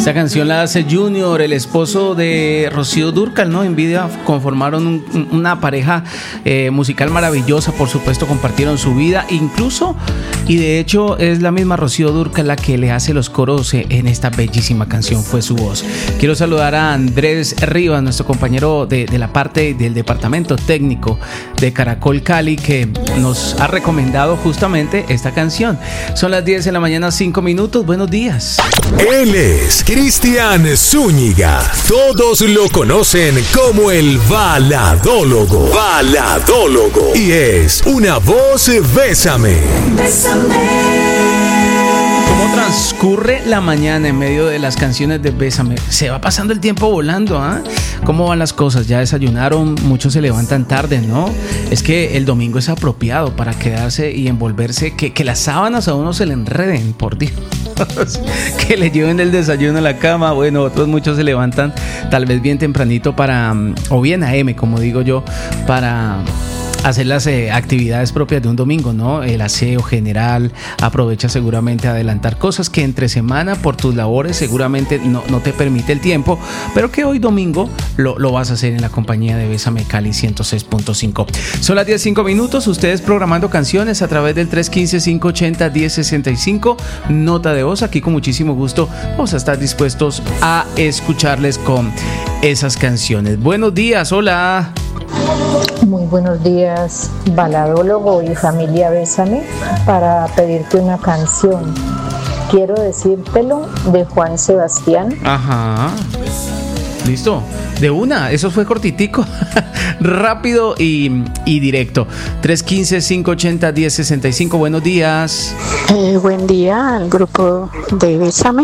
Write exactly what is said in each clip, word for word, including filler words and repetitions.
Esta canción la hace Junior, el esposo de Rocío Dúrcal, ¿no? En vida conformaron un, una pareja eh, musical maravillosa, por supuesto, compartieron su vida, incluso, y de hecho es la misma Rocío Dúrcal la que le hace los coros en esta bellísima canción, fue su voz. Quiero saludar a Andrés Rivas, nuestro compañero de, de la parte del departamento técnico de Caracol Cali, que nos ha recomendado justamente esta canción. Son las diez de la mañana, cinco minutos. Buenos días. Él es Cristian Zúñiga. Todos lo conocen como el baladólogo. Baladólogo. Y es una voz Bésame. Bésame. ¿Cómo transcurre la mañana en medio de las canciones de Bésame? Se va pasando el tiempo volando, ¿ah? ¿eh? ¿Cómo van las cosas? ¿Ya desayunaron? Muchos se levantan tarde, ¿no? Es que el domingo es apropiado para quedarse y envolverse, que, que las sábanas a uno se le enreden, por Dios. Que le lleven el desayuno a la cama. Bueno, otros muchos se levantan tal vez bien tempranito para, o bien a eme, como digo yo, para hacer las eh, actividades propias de un domingo, ¿no? El aseo general, aprovecha seguramente a adelantar cosas que entre semana por tus labores seguramente no, no te permite el tiempo, pero que hoy domingo lo, lo vas a hacer en la compañía de Bésame Cali ciento seis punto cinco. Son las diez cinco minutos, ustedes programando canciones a través del tres uno cinco, cinco ocho cero, uno cero seis cinco, nota de voz, aquí con muchísimo gusto vamos a estar dispuestos a escucharles con esas canciones. Buenos días, hola. Muy buenos días, baladólogo y familia Bésame, para pedirte una canción. Quiero decírtelo, de Juan Sebastián. Ajá. Listo, de una, eso fue cortitico, rápido y, y directo. tres uno cinco, cinco ocho cero, uno cero seis cinco, buenos días. Eh, buen día al grupo de Bésame.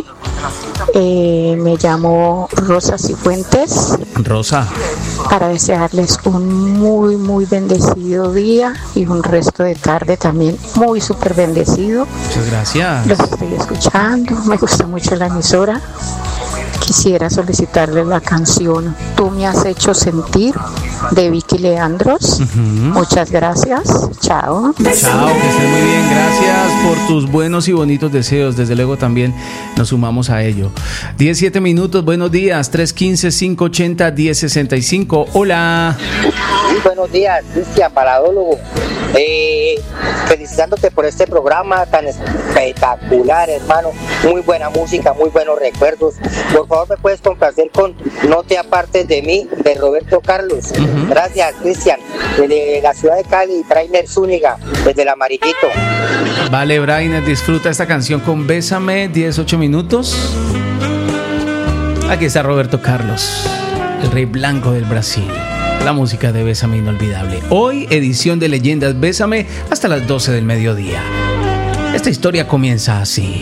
Eh, me llamo Rosa Cifuentes. Rosa. Para desearles un muy, muy bendecido día y un resto de tarde también muy súper bendecido. Muchas gracias. Los estoy escuchando, me gusta mucho la emisora. Quisiera solicitarles la canción Tú me has hecho sentir, de Vicky Leandros. Uh-huh. Muchas gracias. Chao. Chao, que estés muy bien. Gracias por tus buenos y bonitos deseos. Desde luego también nos sumamos a ello. diecisiete minutos, buenos días. tres uno cinco, cinco ocho cero, uno cero seis cinco. Hola. Muy buenos días, Cristian, baladólogo. Eh, felicitándote por este programa tan espectacular, hermano. Muy buena música, muy buenos recuerdos. Por favor, me puedes complacer con No te apartes de mí, de Roberto Carlos. Uh-huh. Gracias, Cristian. Desde la ciudad de Cali, Brainer Zúñiga, desde el Amarillito. Vale, Brainer, disfruta esta canción con Bésame, diez, ocho minutos. Aquí está Roberto Carlos, el rey blanco del Brasil. La música de Bésame inolvidable. Hoy, edición de Leyendas Bésame hasta las doce del mediodía. Esta historia comienza así.